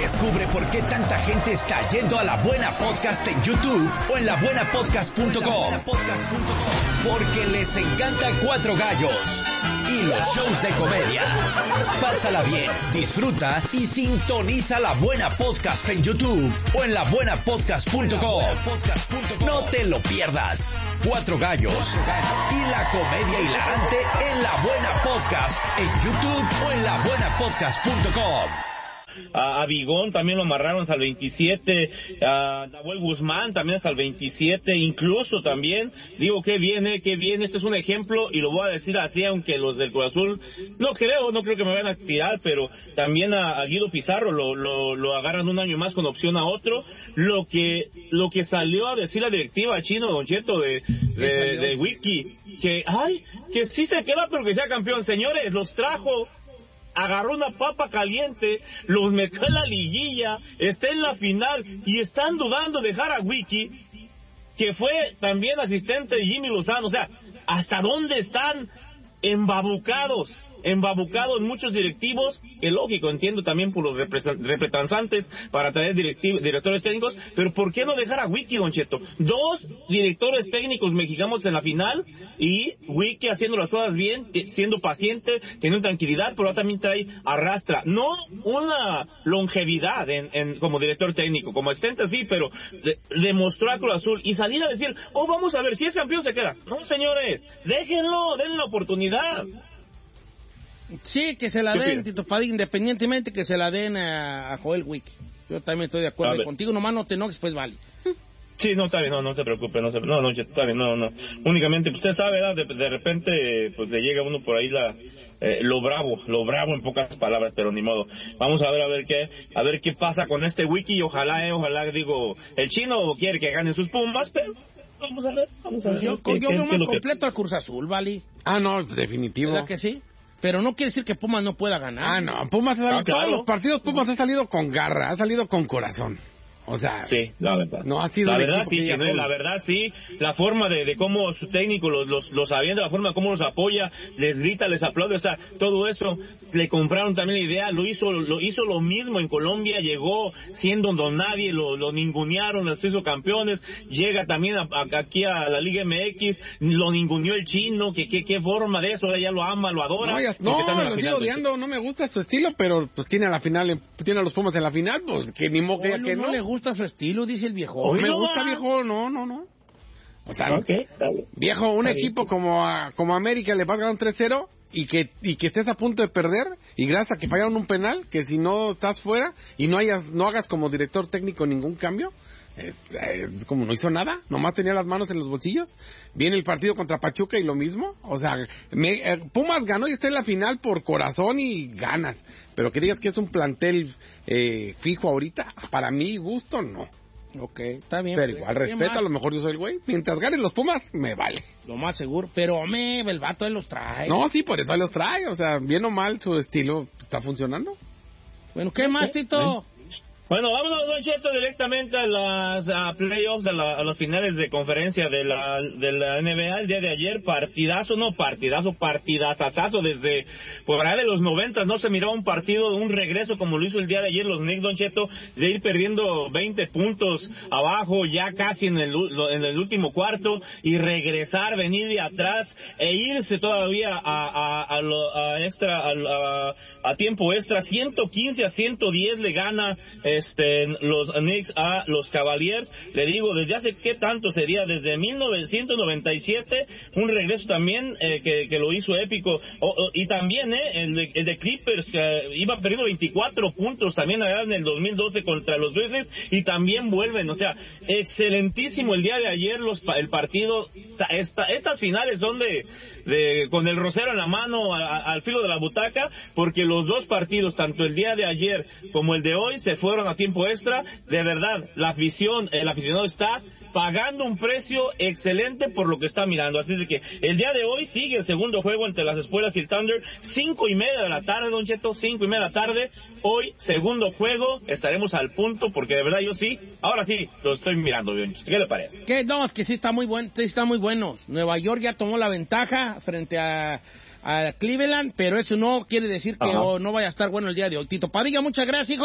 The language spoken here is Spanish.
Descubre por qué tanta gente está yendo a La Buena Podcast en YouTube o en labuenapodcast.com. Porque les encanta Cuatro Gallos y los shows de comedia. Pásala bien, disfruta y sintoniza La Buena Podcast en YouTube o en labuenapodcast.com. No te lo pierdas. Cuatro Gallos y la comedia hilarante en La Buena Podcast en YouTube o en labuenapodcast.com. A Bigón también lo amarraron hasta el 27, a Nahuel Guzmán también hasta el 27, incluso también, digo, qué bien, este es un ejemplo, y lo voy a decir así, aunque los del Cruz Azul, no creo que me vayan a tirar, pero también a Guido Pizarro lo agarran un año más con opción a otro, lo que salió a decir la directiva chino, Don Cheto, de Wiki, que sí se queda, pero que sea campeón. Señores, los trajo, agarró una papa caliente, los metió en la liguilla, está en la final y están dudando de dejar a Wiki, que fue también asistente de Jimmy Lozano. O sea, ¿hasta dónde están embabucados muchos directivos? Que lógico, entiendo también por los representantes para traer directores técnicos, pero ¿por qué no dejar a Wiki, Don Cheto? 2 directores técnicos mexicanos en la final y Wiki haciendo las cosas bien, siendo paciente, teniendo tranquilidad, pero también arrastra, no una longevidad como director técnico, como asistente sí, pero demostró a Cruz Azul y salir a decir, vamos a ver, si es campeón se queda. No, señores, déjenlo, denle la oportunidad. Sí, que se la den, Tito Padilla, independientemente que se la den a Joel Wiki. Yo también estoy de acuerdo contigo, nomás no te enojes, pues vale. Sí, no, está bien, no se preocupe, no, está bien, no. Únicamente, usted sabe, ¿verdad? De repente, pues le llega a uno por ahí lo bravo en pocas palabras, pero ni modo. Vamos a ver qué pasa con este Wiki, y ojalá, digo, el chino quiere que ganen sus Pumas, pero vamos a ver. Yo veo más completo al Cruz Azul, ¿vale? No, definitivo. ¿Verdad que sí? Pero no quiere decir que Pumas no pueda ganar. No, Pumas ha salido, claro. Todos los partidos Pumas ha salido con garra, ha salido con corazón. O sea, sí, la verdad. No ha sido la verdad sí, la forma de cómo su técnico los avienta, la forma de cómo los apoya, les grita, les aplaude, o sea, todo eso, le compraron también la idea, lo hizo lo mismo en Colombia, llegó siendo don nadie, lo ningunearon, los hizo campeones, llega también aquí a la Liga MX, lo ninguneó el chino, qué forma de eso, ya lo ama, lo adora. Lo sigo odiando, no me gusta su estilo, pero pues tiene a los Pumas en la final, pues que ni modo que no. Le gusta su estilo, dice el viejo. Me gusta, viejo, no. O sea, viejo, un equipo como América le vas ganando 3-0 y que estés a punto de perder y gracias a que fallaron un penal, que si no estás fuera y no hagas como director técnico ningún cambio, es como no hizo nada, nomás tenía las manos en los bolsillos. Viene el partido contra Pachuca y lo mismo. O sea, Pumas ganó y está en la final por corazón y ganas. Pero que digas que es un plantel fijo ahorita, para mi gusto no. Ok, está bien. Pero igual respeto, a lo mejor yo soy el güey. Mientras ganen los Pumas, me vale. Lo más seguro. Pero el vato él los trae. No, sí, por eso él los trae. O sea, bien o mal, su estilo está funcionando. Bueno, ¿qué más, Tito? Bueno, vámonos, Don Cheto, directamente a las playoffs, a las finales de conferencia de la NBA el día de ayer. Partidazazo desde por allá de los 90, no se miraba un regreso como lo hizo el día de ayer los Knicks, Don Cheto, de ir perdiendo 20 puntos abajo, ya casi en el último cuarto, y regresar, venir de atrás, e irse todavía a tiempo extra, 115-110 le gana los Knicks a los Cavaliers. Le digo, desde hace qué tanto sería, desde 1997, un regreso también que lo hizo épico. Y también el de Clippers, que iba perdiendo 24 puntos también allá en el 2012 contra los Grizzlies, y también vuelven. O sea, excelentísimo el día de ayer el partido. Estas finales son con el rosero en la mano, al filo de la butaca, porque los dos partidos, tanto el día de ayer como el de hoy, se fueron a tiempo extra. De verdad, el aficionado está pagando un precio excelente por lo que está mirando. Así de que el día de hoy sigue el segundo juego entre las Espuelas y el Thunder, 5:30 de la tarde, Don Cheto, 5:30 de la tarde. Hoy, segundo juego, estaremos al punto, porque de verdad ahora sí, lo estoy mirando, Don Cheto. ¿Qué le parece? No, es que sí está muy bueno. Nueva York ya tomó la ventaja frente a Cleveland, pero eso no quiere decir que no vaya a estar bueno el día de hoy. Tito Padilla, muchas gracias, hijo.